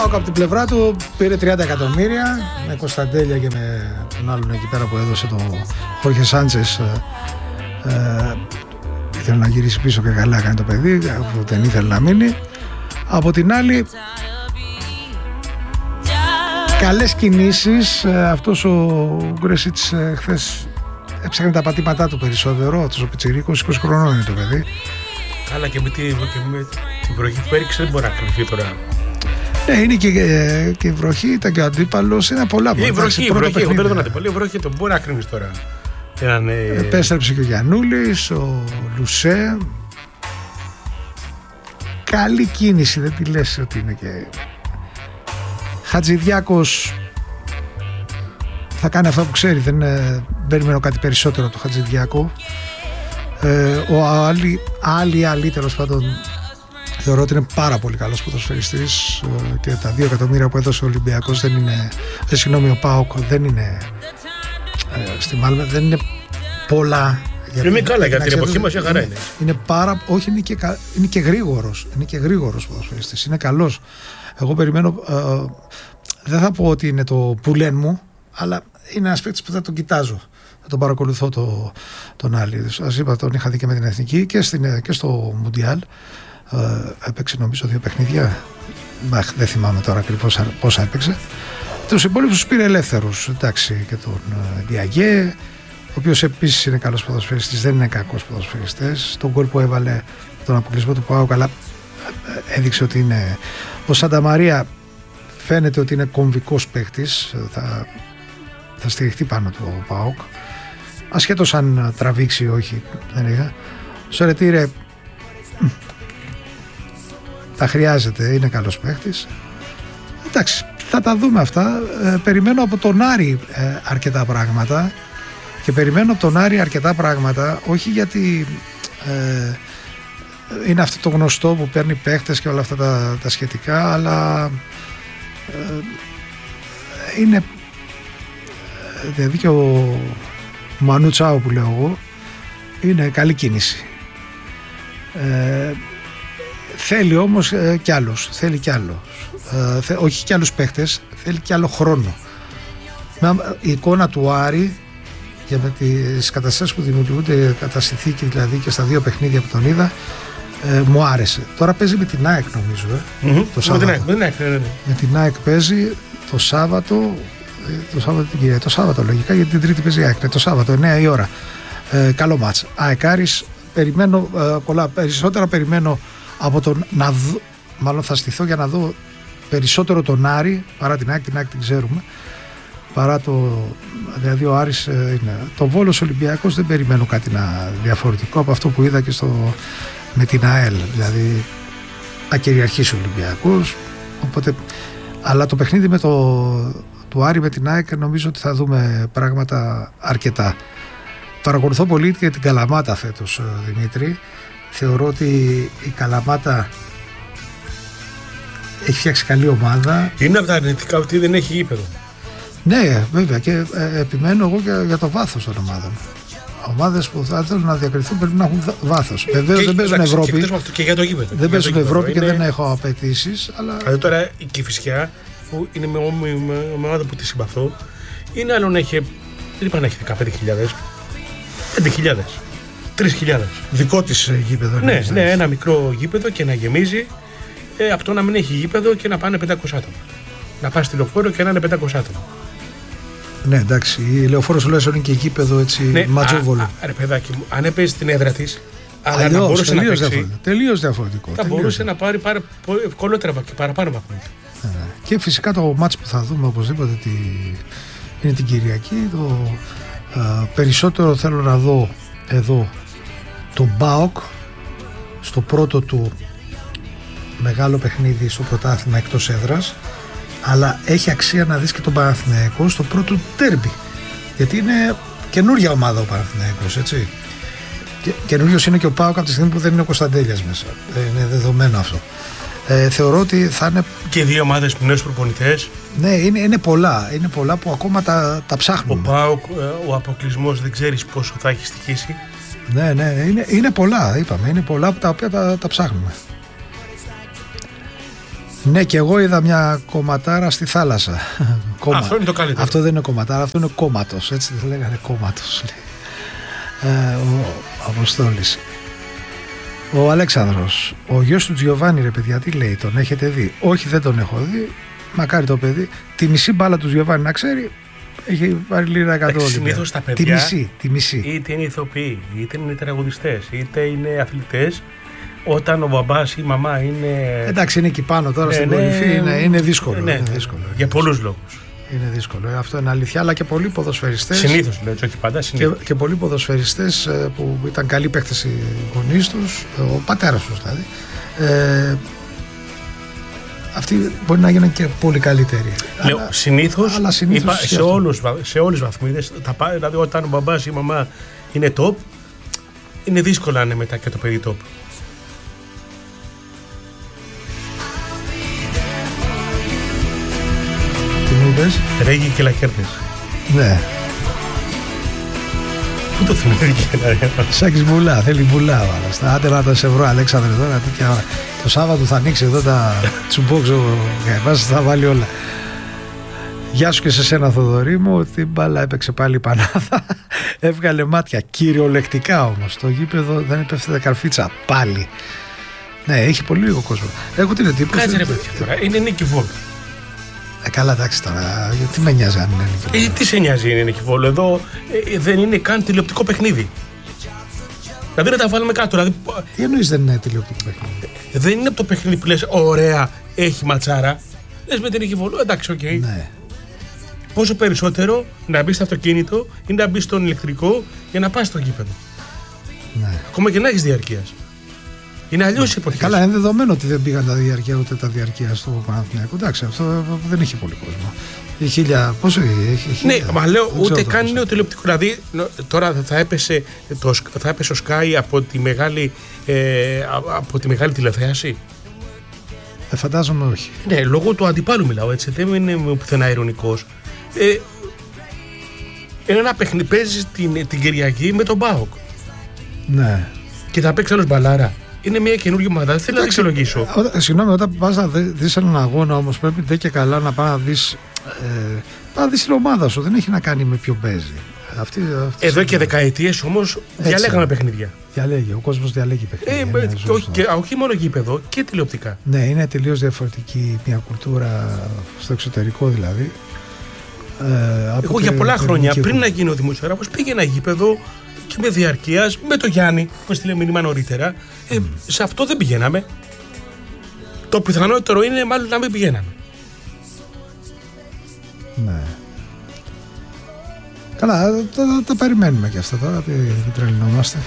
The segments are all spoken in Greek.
ΠΑΟΚ από την πλευρά του πήρε 30 εκατομμύρια με Κωνσταντέλια και με τον άλλον εκεί πέρα που έδωσε το Χόρχε Σάντσες. Ήθελε να γυρίσει πίσω και καλά έκανε το παιδί, αφού δεν ήθελε να μείνει. Από την άλλη, καλές κινήσεις. Αυτός ο Γκρέσιτς χθες έψαχνε τα πατήματά του περισσότερο. Αυτός ο πιτσιρίκος, 20 χρονών είναι το παιδί. Αλλά και με την βροχή που έριξε δεν μπορεί να κρυφτεί τώρα. Ναι, είναι και η βροχή, ήταν και ο αντίπαλος, είναι πολλά. Η βροχή, εγώ δεν τον αντίπαλο. Η βροχή το μπορεί να κρίνεις τώρα. Επέστρεψε και ο Γιαννούλης, ο Λουσέ. Καλή κίνηση, δεν τη λες ότι είναι και... Χατζηδιάκος θα κάνει αυτό που ξέρει, δεν περιμένω κάτι περισσότερο από το Χατζηδιάκο. Ο Άλλη τέλος πάντων θεωρώ ότι είναι πάρα πολύ καλός ποδοσφαιριστής και τα 2 εκατομμύρια που έδωσε ο Ολυμπιακός δεν είναι, ο ΠΑΟΚ δεν είναι στη Μάλμε, δεν είναι πολλά. Είναι καλά για την εποχή μας, χαρά είναι. Όχι, είναι και γρήγορος. Είναι και γρήγορος ποδοσφαιριστής. Είναι καλός. Εγώ περιμένω, δεν θα πω ότι είναι το πουλέν μου, αλλά είναι ένας παίκτης που θα τον κοιτάζω. Θα τον παρακολουθώ τον Άλλη. Σας είπα, τον είχα δει και με την Εθνική και στο Μουντιάλ. Έπαιξε νομίζω 2 παιχνίδια. Δεν θυμάμαι τώρα ακριβώς πόσα έπαιξε. Τους υπόλοιπους τους πήρε ελεύθερους. Εντάξει, και τον Διαγέ, ο οποίος επίσης είναι καλός ποδοσφαιριστής, δεν είναι κακός ποδοσφαιριστής. Τον γκολ που έβαλε τον αποκλεισμό του ΠΑΟΚ, αλλά έδειξε ότι είναι. Ο Σανταμαρία φαίνεται ότι είναι κομβικός παίκτης, θα στηριχτεί πάνω του ΠΑΟΚ, ασχέτως αν τραβήξει ή όχι. Ο Σερετήρε τα χρειάζεται, είναι καλός παίκτης. Εντάξει, θα τα δούμε αυτά. Περιμένω από τον Άρη αρκετά πράγματα. Και περιμένω από τον Άρη αρκετά πράγματα, όχι γιατί είναι αυτό το γνωστό που παίρνει παίχτες και όλα αυτά τα σχετικά, αλλά είναι δηλαδή και ο Μανού Τσάο που λέω εγώ είναι καλή κίνηση. Θέλει όμως κι άλλους, θέλει κι άλλους, όχι κι άλλους παίχτες, θέλει κι άλλο χρόνο. Η εικόνα του Άρη και με τις καταστάσεις που δημιουργούνται κατά συνθήκη, δηλαδή και στα 2 παιχνίδια που τον είδα, μου άρεσε. Τώρα παίζει με την ΑΕΚ νομίζω, το Σάββατο. Με την ΑΕΚ παίζει το Σάββατο την Κυριακή, το Σάββατο λογικά, γιατί την Τρίτη παίζει η ΑΕΚ, το Σάββατο 9 η ώρα. Καλό μάτς. ΑΕΚ Άρης, περιμένω περισσότερα, περιμένω από τον να δω, μάλλον θα στηθώ για να δω περισσότερο τον Άρη παρά την ΑΕΚ. Την ΑΕΚ την ξέρουμε, παρά δηλαδή ο Άρης είναι. Το Βόλος Ολυμπιακός δεν περιμένω κάτι διαφορετικό από αυτό που είδα και με την ΑΕΛ, δηλαδή να κυριαρχήσει ο Ολυμπιακός, οπότε, αλλά το παιχνίδι του Άρη με την ΑΕΚ νομίζω ότι θα δούμε πράγματα αρκετά. Παρακολουθώ πολύ και την Καλαμάτα φέτος, Δημήτρη. Θεωρώ ότι η Καλαμάτα έχει φτιάξει καλή ομάδα. Είναι από τα αρνητικά ότι δεν έχει γήπεδο. Ναι, βέβαια, και επιμένω εγώ για το βάθος των ομάδων. Ομάδες που θα θέλουν να διακριθούν πρέπει να έχουν βάθος. Βεβαίως δεν παίζουν Ευρώπη. Και για το γήπεδο. Δεν παίζουν Ευρώπη και δεν έχω απαιτήσεις. Αλλά... Δηλαδή τώρα η Κηφισιά, που είναι με ομάδα που τη συμπαθώ, είναι άλλο να έχει. Δεν είπα να έχει 15.000. 5.000. 3.000. Δικό της γήπεδο. Ναι, ένα μικρό γήπεδο και να γεμίζει, από το να μην έχει γήπεδο και να πάνε 500 άτομα. Να πας στη Λεωφόρο και να είναι 500 άτομα. Ναι, εντάξει, η Λεωφόρο τουλάχιστον είναι και γήπεδο έτσι, ναι, ματζόβολο. Ρε παιδάκι μου, αν έπαιζε στην έδρα της, αλλά να μπορούσε να παίξει. Τελείως διαφορετικό. Θα μπορούσε να πάρει ευκολότερα και παραπάνω βαθμού. Και φυσικά το μάτς που θα δούμε οπωσδήποτε είναι την Κυριακή. Περισσότερο θέλω να δω εδώ τον ΠΑΟΚ στο πρώτο του μεγάλο παιχνίδι στο πρωτάθλημα εκτός έδρας, αλλά έχει αξία να δεις και τον Παναθηναϊκό στο πρώτο του ντέρμπι, γιατί είναι καινούργια ομάδα ο Παναθηναϊκός, έτσι. Καινούριος είναι και ο ΠΑΟΚ από τη στιγμή που δεν είναι ο Κωνσταντέλιας μέσα. Είναι δεδομένο αυτό. Θεωρώ ότι θα είναι. Και 2 ομάδες με νέους προπονητές. Ναι, είναι πολλά. Είναι πολλά που ακόμα τα ψάχνουμε. Ο ΠΑΟΚ, ο αποκλεισμός δεν ξέρεις πόσο θα έχει στοιχήσει. Ναι, είναι πολλά, είπαμε. Είναι πολλά τα οποία τα ψάχνουμε. Ναι, και εγώ είδα μια κομματάρα στη θάλασσα. Αυτό είναι το καλύτερο. Αυτό δεν είναι κομματάρα, αυτό είναι κόμματος. Έτσι δεν λέγανε, κόμματος. Ο Αποστόλης. Ο Αλέξανδρος. Ο γιος του Τζιοβάνι, ρε παιδιά, τι λέει, τον έχετε δει? Όχι, δεν τον έχω δει. Μακάρι το παιδί. Τη μισή μπάλα του Τζιοβάνι να ξέρει. Έχει πάρει λίρα 100. Συνήθως τα παιδιά, τη μισή. είτε είναι ηθοποιοί, είτε είναι τραγουδιστές, είτε είναι αθλητές, όταν ο μπαμπάς ή η μαμά είναι. Εντάξει, είναι εκεί πάνω τώρα στην κορυφή, είναι δύσκολο. Ναι, είναι δύσκολο. Για πολλούς λόγους. Είναι δύσκολο. Αυτό είναι αλήθεια, αλλά και πολλοί ποδοσφαιριστές. Συνήθως, λέω, όχι πάντα. Και πολλοί ποδοσφαιριστές που ήταν καλοί παίκτες οι γονείς τους, ο πατέρας τους δηλαδή. Αυτοί μπορεί να γίνουν και πολύ καλύτεροι. Λέω, συνήθως σε όλους τους βαθμίδες, δηλαδή όταν ο μπαμπάς ή η μαμά είναι top, είναι δύσκολο να είναι μετά και το παιδί top. Τι μου είπες? Ρέγγι και Λακέρνης. Ναι. Πού το θυμήθηκε? Σάκης Μπουλά, θέλει Μπουλά. Άντε να τα σε βρω, Αλέξανδρε, τώρα τέτοια ώρα. Το Σάββατο θα ανοίξει εδώ τα τσουμπόξο και θα βάλει όλα. Γεια σου και σε σένα, Θοδωρή μου. Την μπάλα έπαιξε πάλι η Πανάδα. Έβγαλε μάτια, κυριολεκτικά όμως. Το γήπεδο δεν έπεφτε καρφίτσα πάλι. Ναι, έχει πολύ λίγο κόσμο. Έχω την εντύπωση. Κάτσε ρε παιδιά τώρα, είναι Νίκη Βόλου. Καλά, εντάξει τώρα, τι με νοιάζει αν είναι Νίκη Βόλου. Τι σε νοιάζει είναι Νίκη Βόλου? Εδώ δεν είναι καν τηλεοπτικό παιχνίδι. Δηλαδή να τα βάλουμε κάτω. Δηλαδή, τι εννοείς δεν είναι τηλεοπτικό παιχνίδι? Δεν είναι το παιχνίδι που λες ωραία, έχει ματσάρα. Λες με την Νίκη Βόλου, εντάξει, οκ. Ναι. Πόσο περισσότερο να μπει στο αυτοκίνητο ή να μπει στον ηλεκτρικό για να πας στο γήπεδο. Ναι. Ακόμα και να έχεις διαρκείας. Είναι αλλιώς η εποχή. Καλά, είναι δεδομένο ότι δεν πήγαν τα διαρκεία ούτε τα διαρκεία στο Παναθηναϊκό. Εντάξει, αυτό δεν έχει πολύ κόσμο. Η 1000, πόσο έχει? Ναι, μα λέω ούτε καν είναι ο τηλεοπτικό. Δηλαδή τώρα θα έπεσε ο Sky από τη μεγάλη τηλεθέαση. Φαντάζομαι όχι. Ναι, λόγω του αντιπάλου μιλάω, έτσι. Δεν είναι πουθενά ειρωνικός. Είναι ένα παιχνίδι, παίζεις την Κυριακή με τον ΠΑΟΚ. Ναι. Και θα παίξει άλλος μπαλάρα. Είναι μια καινούργια ομάδα. Δεν θέλω να εξολογήσω. Συγγνώμη, όταν πας να δεις έναν αγώνα όμως πρέπει δεν και καλά να πας να δεις. Να δεις την ομάδα σου. Δεν έχει να κάνει με ποιο παίζει. Εδώ και δεκαετίες όμως διαλέγαμε παιχνίδια. Διαλέγει, ο κόσμος διαλέγει παιχνίδια. Όχι μόνο γήπεδο και τηλεοπτικά. Ναι, είναι τελείως διαφορετική μια κουλτούρα στο εξωτερικό δηλαδή. Εγώ για πολλά χρόνια πριν να γίνω δημοσιογράφος πήγαινα γήπεδο και με διαρκείας, με το Γιάννη που έστειλε μήνυμα νωρίτερα. Σε αυτό δεν πηγαίναμε. Το πιθανότερο είναι μάλλον να μην πηγαίναμε. Ναι. Καλά, τα περιμένουμε και αυτά τώρα, δεν τρελνόμαστε.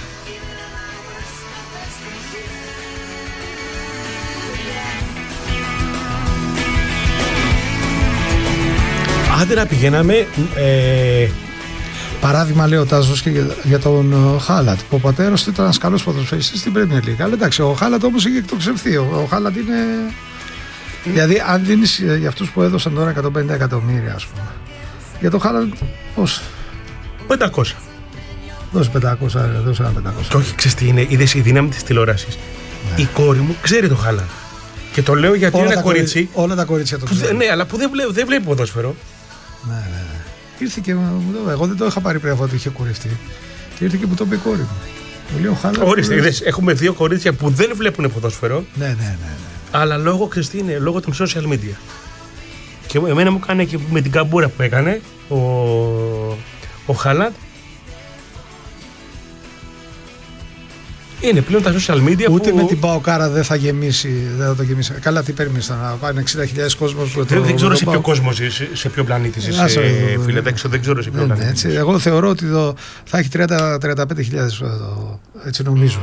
Άντε να πηγαίναμε. Παράδειγμα, λέει ο Τάζος και για τον Χάλαντ, που ο πατέρας του ήταν ένας καλός ποδοσφαιριστής στην Premier League. Αλλά εντάξει, ο Χάλαντ όμως είχε εκτοξευθεί. Ο Χάλαντ είναι. Δηλαδή, αν δίνεις για αυτούς που έδωσαν τώρα 150 εκατομμύρια, ας πούμε. Για τον Χάλαντ, πώς? 500. Δώσε 500, δώσε ένα 500. Και όχι, ξέρεις τι είναι, είδες η δύναμη της τηλεόρασης. Ναι. Η κόρη μου ξέρει το Χάλαντ. Και το λέω γιατί είναι ένα κορίτσι. Όλα τα κορίτσια το ξέρουν. Ναι, αλλά που δεν βλέπει ποδόσφαιρο. Ναι. Ήρθε και μου το. Εγώ δεν το είχα πάρει πριν από ότι είχε κουρευτεί. Και ήρθε και μου το είπε η κόρη μου. Μου λέει ο Χάλαντ. Ορίστε, είδες, έχουμε δύο κορίτσια που δεν βλέπουν ποδόσφαιρο. Ναι. Αλλά λόγω των social media. Και εμένα μου κάνει και με την καμπούρα που έκανε ο Χάλαντ. Είναι πλέον τα social media. Ούτε με την Παοκάρα δεν θα γεμίσει. Καλά, τι περίμενες να πάνε 60.000 κόσμος. Δεν ξέρω σε ποιο κόσμο ζεις, σε ποιο πλανήτη ζεις, φίλε. Δεν ξέρω σε ποιο πλανήτη ζεις. Εγώ θεωρώ ότι θα έχει 30-35.000, έτσι νομίζω.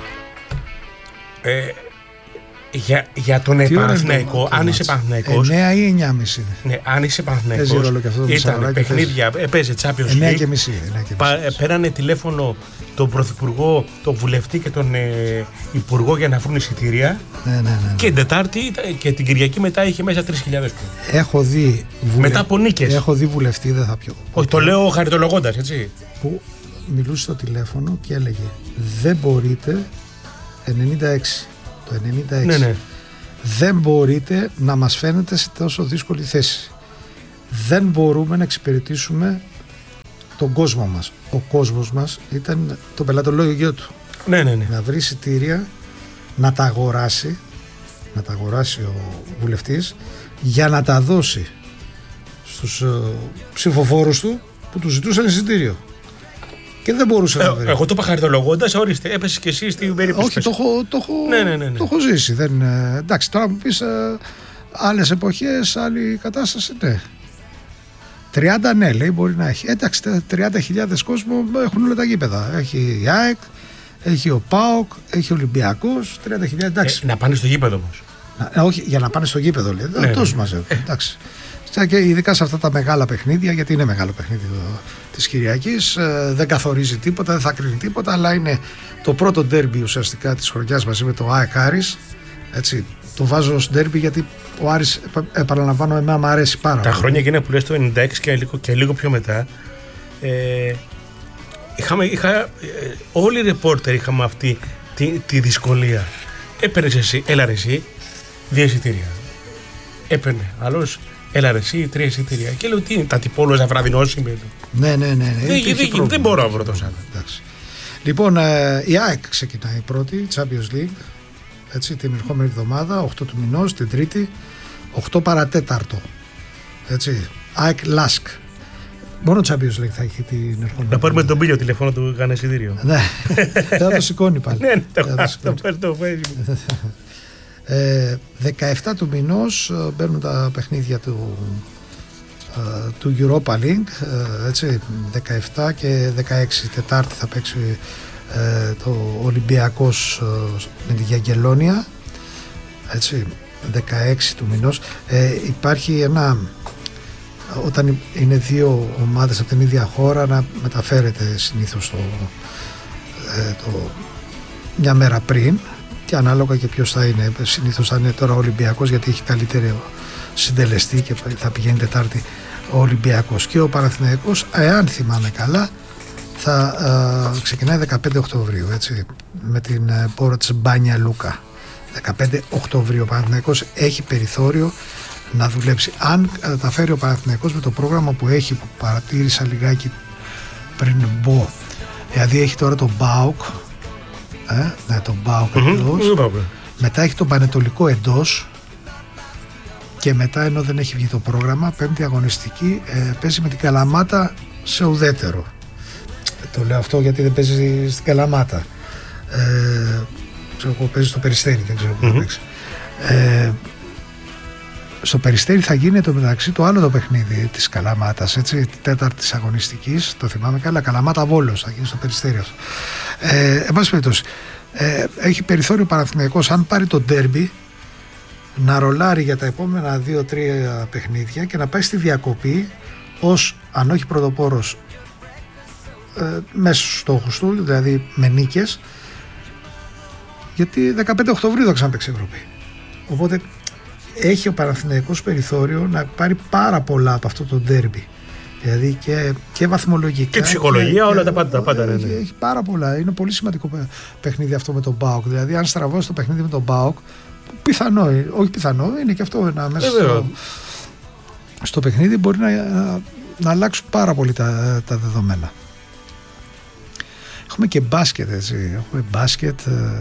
Για τον Παναθηναϊκό, αν είσαι Παναθηναϊκός. 9 ή 9,5 είναι. Ναι, αν είσαι Παναθηναϊκός. Ήταν παιχνίδια, έπαιζε Champions League. 9,5. Πέρανε τηλέφωνο τον Πρωθυπουργό, τον Βουλευτή και τον Υπουργό για να βρουν εισιτήρια. Ναι. Και την Τετάρτη και την Κυριακή μετά είχε μέσα 3.000. Έχω δει. Μετά από νίκες. Έχω δει βουλευτή, δεν θα πιω. Όχι, το λέω χαριτολογώντας, έτσι. Που μιλούσε στο τηλέφωνο και έλεγε δεν μπορείτε 96. Το 96. Ναι. δεν μπορείτε να μας φαίνετε σε τόσο δύσκολη θέση. Δεν μπορούμε να εξυπηρετήσουμε τον κόσμο μας. Ο κόσμος μας ήταν το πελατολόγιο του. Ναι. Να βρει εισιτήρια, να τα αγοράσει ο βουλευτής για να τα δώσει στους ψηφοφόρους του που του ζητούσαν εισιτήριο. Και δεν μπορούσε να βρει. Εγώ το είπα χαριτολογώντας, ορίστε, έπεσες και εσύ στην περίπτωση. Όχι, το έχω ζήσει. Εντάξει, τώρα μου πεις άλλες εποχές, άλλη κατάσταση, ναι. 30 ναι, λέει, μπορεί να έχει. Εντάξει, 30.000 κόσμο έχουν όλα τα γήπεδα. Έχει η ΑΕΚ, έχει ο ΠΑΟΚ, έχει ο Ολυμπιακός, 30.000, εντάξει. Να πάνε στο γήπεδο όμως. Όχι, για να πάνε στο γήπεδο, λέει. Ναι, τόσο μαζεύουν. Εντάξει. Και ειδικά σε αυτά τα μεγάλα παιχνίδια, γιατί είναι μεγάλο παιχνίδι της Κυριακής, δεν καθορίζει τίποτα, δεν θα κρίνει τίποτα, αλλά είναι το πρώτο ντέρμπι ουσιαστικά της χρονιάς μαζί με το ΑΕΚ Άρης. Έτσι, το βάζω ως ντέρμπι γιατί ο Άρης, επαναλαμβάνω, εμένα μου αρέσει πάρα πολύ. Τα χρόνια εκείνα που λες το 96 και λίγο πιο μετά, όλοι οι ρεπόρτερ είχαμε αυτή τη δυσκολία. Έπαιρνες εσύ, έλα ρε εσύ, 2 εισιτήρια. Έπαιρνε άλλος, έλα ρε εσύ, 3 εισιτήρια. Και λέω τι είναι, τα τυπόλωζα βραδινόσημη. Ναι. Δεν μπορώ να βρω το σαν. Λοιπόν, η ΑΕΚ ξεκινάει πρώτη, Champions League, έτσι, την ερχόμενη εβδομάδα, 8 του μηνός, την Τρίτη, 8 παρατέταρτο. Έτσι, ΑΕΚ Lask. Μόνο Champions League θα έχει την ερχόμενη. Να πάρουμε τον Πίλιο τηλεφώνο του, κάνει εισιτήριο. Ναι, δεν το σηκώνει πάλι. Ναι, το παίρνει. 17 του μηνός μπαίνουν τα παιχνίδια του Europa League, έτσι, 17 και 16 Τετάρτη θα παίξει το Ολυμπιακός με τη Γιαγγελόνια, έτσι, 16 του μηνός. Υπάρχει ένα, όταν είναι δύο ομάδες από την ίδια χώρα, να μεταφέρεται συνήθως μια μέρα πριν, και ανάλογα και ποιος θα είναι. Συνήθως θα είναι τώρα ο Ολυμπιακός, γιατί έχει καλύτερο συντελεστή και θα πηγαίνει Τετάρτη ο Ολυμπιακός. Και ο Παναθηναϊκός, εάν θυμάμαι καλά, θα ξεκινάει 15 Οκτωβρίου, έτσι, με την πόρο της Μπάνια Λούκα. 15 Οκτωβρίου ο Παναθηναϊκός έχει περιθώριο να δουλέψει. Αν καταφέρει ο Παναθηναϊκός με το πρόγραμμα που έχει, που παρατήρησα λιγάκι πριν μπω, δηλαδή έχει τώρα τον ΠΑΟΚ, ναι, τον ΠΑΟΚ εντός, μετά έχει τον Πανετολικό εντός, και μετά, ενώ δεν έχει βγει το πρόγραμμα, πέμπτη αγωνιστική, παίζει με την Καλαμάτα σε ουδέτερο. Το λέω αυτό γιατί δεν παίζει στην Καλαμάτα, ξέρω εγώ, παίζει στο Περιστέρι, δεν ξέρω πού παίξει. Στο Περιστέρι θα γίνει το μεταξύ το άλλο το παιχνίδι της Καλαμάτας, έτσι, τέταρτης αγωνιστικής, το θυμάμαι καλά, Καλαμάτα Βόλος θα γίνει στο Περιστέρι αυτό. Εν πάση περιπτώσει, έχει περιθώριο ο Παναθηναϊκός, αν πάρει το ντέρμπι, να ρολάρει για τα επόμενα 2-3 παιχνίδια και να πάει στη διακοπή ως, αν όχι πρωτοπόρος, μέσα στους στόχους του, δηλαδή με νίκες, γιατί 15 Οκτωβρίου θα ξαναπαίξει Ευρώπη. Οπότε έχει ο Παναθηναϊκός περιθώριο να πάρει πάρα πολλά από αυτό το ντέρμπι. Δηλαδή και βαθμολογικά και ψυχολογία, όλα τα πάντα. Ναι. Έχει πάρα πολλά. Είναι πολύ σημαντικό παιχνίδι αυτό με τον ΠΑΟΚ. Δηλαδή, αν στραβώσει το παιχνίδι με τον ΠΑΟΚ, όχι πιθανό, είναι και αυτό μέσα στο παιχνίδι, μπορεί να αλλάξουν πάρα πολύ τα δεδομένα. Έχουμε και μπάσκετ, έτσι. Έχουμε μπάσκετ.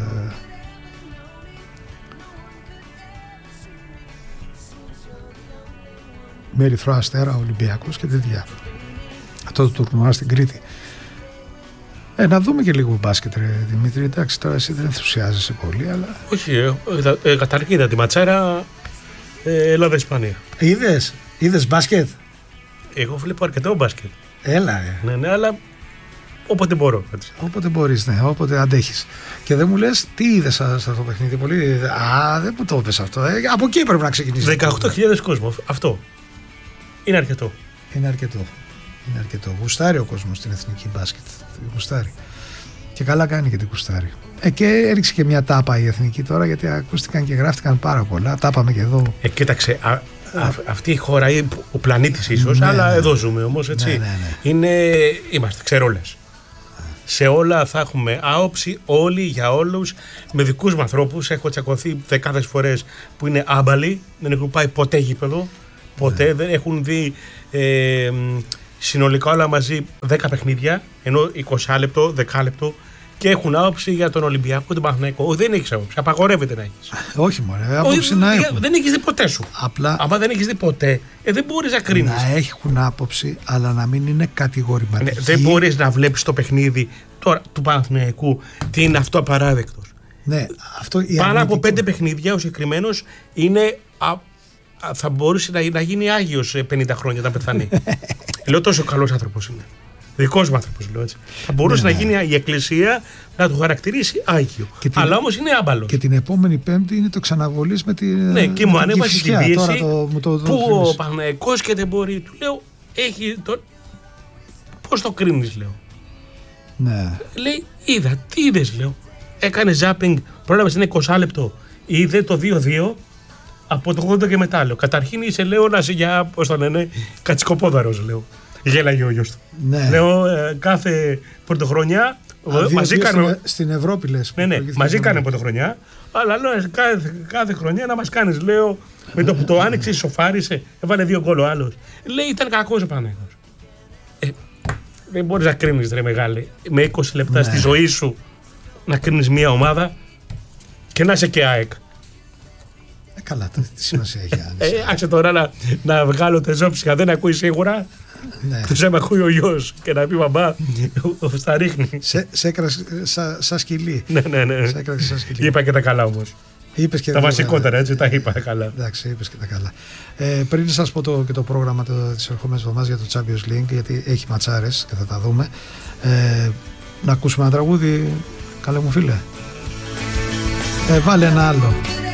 Με Ερυθρό Αστέρα, Ολυμπιακός και τέτοια. Αυτό το τουρνουά στην Κρήτη. Να δούμε και λίγο μπάσκετ, ρε Δημήτρη. Εντάξει, τώρα εσύ δεν ενθουσιάζεσαι πολύ, αλλά. Όχι, καταρχήν είδα τη ματσάρα Ελλάδα-Ισπανία. Είδες μπάσκετ? Εγώ βλέπω αρκετό μπάσκετ. Έλα, Ναι, αλλά όποτε μπορώ. Έτσι. Όποτε μπορείς, ναι, όποτε αντέχεις. Και δεν μου λες τι είδες σε αυτό το παιχνίδι. Πολύ. Δεν μου το είπες αυτό. Από εκεί πρέπει να ξεκινήσεις. 18.000 κόσμο. Αυτό. Είναι αρκετό. Είναι αρκετό. Γουστάρει ο κόσμος στην εθνική μπάσκετ. Γουστάρει. Και καλά κάνει και την γουστάρει. Και έριξε και μια τάπα η εθνική τώρα, γιατί ακούστηκαν και γράφτηκαν πάρα πολλά. Τάπαμε και εδώ. Κοίταξε. Αυτή η χώρα, ο πλανήτης ίσως, αλλά εδώ ζούμε όμως, έτσι. Ναι. Είμαστε ξερόλες. Σε όλα θα έχουμε άποψη, όλοι για όλους, με δικούς μου ανθρώπους. Έχω τσακωθεί δεκάδες φορές που είναι άμπαλοι, δεν έχουν πάει ποτέ γήπεδο, ποτέ, δεν έχουν δει συνολικά όλα μαζί 10 παιχνίδια, ενώ 20 λεπτό, 10 λεπτό, και έχουν άποψη για τον Ολυμπιακό, τον Παναθηναϊκό. Δεν έχεις άποψη, απαγορεύεται να έχεις. Όχι μωρέ, άποψη να έχουν. Δεν έχεις δει ποτέ σου. Απλά, άμα δεν έχεις δει ποτέ, δεν μπορείς να κρίνεις. Να έχουν άποψη, αλλά να μην είναι κατηγορηματική. Δεν μπορείς να βλέπεις το παιχνίδι τώρα του Παναθηναϊκού τι είναι αυτό απαράδεκτος. Ναι, αυτό πάνω από 5 παιχνίδια ο συγκεκριμένος είναι. Θα μπορούσε να γίνει Άγιος σε 50 χρόνια όταν πεθάνει. Λέω τόσο καλός άνθρωπος είναι. Δικός μου άνθρωπος, λέω έτσι. Θα μπορούσε να γίνει η Εκκλησία να του χαρακτηρίσει Άγιο. Αλλά όμως είναι άμπαλος. Και την επόμενη Πέμπτη είναι το ξαναβολής με τη. Ναι, και μου ανέβασε την πίεση που ο Παναθηναϊκός και δεν μπορεί. Του λέω, έχει. Πώς το κρίνεις, λέω. Ναι. Λέει, είδα, τι είδες, λέω. Έκανε ζάπινγκ, πρόλαβε ένα 20 λεπτό. Είδε το 2-2. Από το 80 και μετά, λέω. Καταρχήν είσαι, λέω, να είσαι για, πώς το λένε, κατσικοπόδαρος, λέω. Γέλαγε ο γιος του. Ναι. Λέω, κάθε πρωτοχρονιά. Μαζί κάνουμε. Στην Ευρώπη, λες. Ναι, μαζί κάνουμε πρωτοχρονιά. Αλλά λέω, κάθε χρονιά να μας κάνεις, λέω, με το που το άνοιξε, σοφάρισε, έβαλε 2 γκολ ο άλλος. Λέει, ήταν κακός ο Παναθηναϊκός. Δεν μπορείς να κρίνεις, ρε μεγάλε, με 20 λεπτά στη ζωή σου να κρίνεις μια ομάδα και να είσαι και ΑΕΚ. Καλά, τι σημασία έχει. Άξε τώρα να βγάλω τεζόψυχα, δεν ακούει σίγουρα. Τους έμαι ακούει ο γιος και να πει μπαμπά, στα ρίχνει. Σε έκρασε σαν σκυλί. Ναι. Είπα και τα καλά όμως. Τα βασικότερα, έτσι, τα είπα καλά. Εντάξει, είπες και τα καλά. Πριν σας πω και το πρόγραμμα της ερχόμενης εβδομάδας για το Champions League, γιατί έχει ματσάρες και θα τα δούμε, να ακούσουμε ένα τραγούδι, καλέ μου φίλε. Βάλε ένα άλλο.